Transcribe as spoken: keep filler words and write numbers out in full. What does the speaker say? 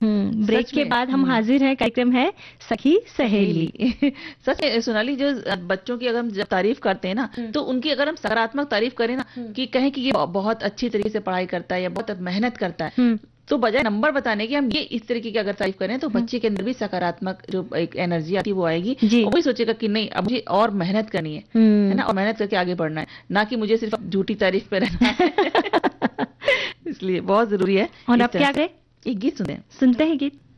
हम्म break सच के में। बाद हम हम्म। हाजिर हैं, कार्यक्रम है सखी सहेली। सहेली। सच में सोनाली, जो बच्चों की अगर हम जब तारीफ करते हैं ना, हम्म। तो उनकी अगर हम सकारात्मक तारीफ करें ना, हम्म। कि कहें कि ये बहुत अच्छी तरीके से पढ़ाई करता है या बहुत मेहनत करता है, हम्म। तो बजाय नंबर बताने की हम ये इस तरीके की अगर तारीफ करें, तो हम्म। बच्चे के अंदर भी सकारात्मक जो एक एनर्जी आती है वो आएगी, जी। और वही सोचेगा कि नहीं, अब मुझे और मेहनत करनी है है हम्म। ना, और मेहनत करके आगे बढ़ना है, ना कि मुझे सिर्फ झूठी तारीफ पे रहना है। इसलिए बहुत जरूरी है और इस अब तरह क्या से। करें, एक गीत सुने। सुनते हैं गीत।